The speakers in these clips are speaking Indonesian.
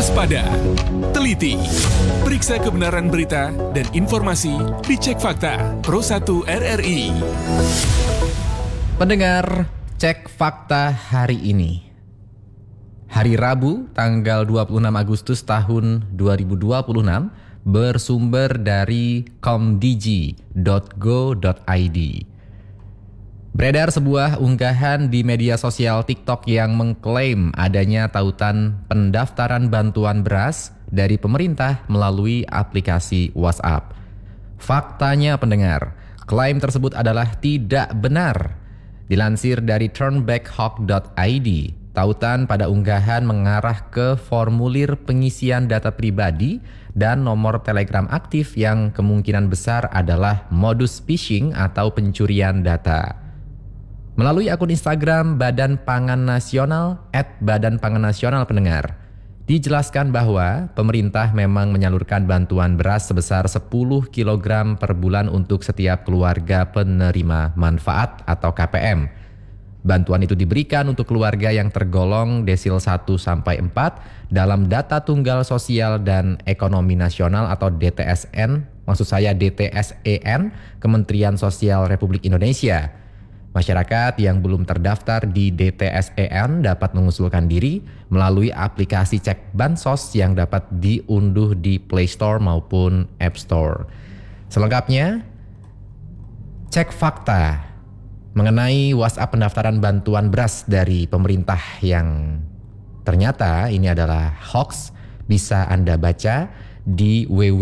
Waspada, teliti, periksa kebenaran berita dan informasi dicek fakta Pro 1 RRI. Pendengar, cek fakta hari ini. Hari Rabu, tanggal 26 Agustus tahun 2026, bersumber dari comdigi.go.id. Beredar sebuah unggahan di media sosial TikTok yang mengklaim adanya tautan pendaftaran bantuan beras dari pemerintah melalui aplikasi WhatsApp. Faktanya pendengar, klaim tersebut adalah tidak benar. Dilansir dari turnbackhawk.id, tautan pada unggahan mengarah ke formulir pengisian data pribadi dan nomor Telegram aktif yang kemungkinan besar adalah modus phishing atau pencurian data. Melalui akun Instagram Badan Pangan Nasional @badanpangannasional pendengar, dijelaskan bahwa pemerintah memang menyalurkan bantuan beras sebesar 10 kg per bulan untuk setiap keluarga penerima manfaat atau KPM. Bantuan itu diberikan untuk keluarga yang tergolong desil 1-4 dalam Data Tunggal Sosial dan Ekonomi Nasional atau DTSN, maksud saya DTSEN, Kementerian Sosial Republik Indonesia. Masyarakat yang belum terdaftar di DTSEN dapat mengusulkan diri melalui aplikasi cek bansos yang dapat diunduh di Play Store maupun App Store. Selengkapnya, cek fakta mengenai WhatsApp pendaftaran bantuan beras dari pemerintah yang ternyata ini adalah hoax bisa Anda baca di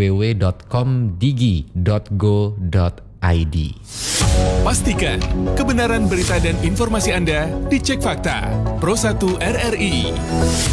www.comdigi.go.id. Pastikan kebenaran berita dan informasi Anda dicek fakta Pro 1 RRI.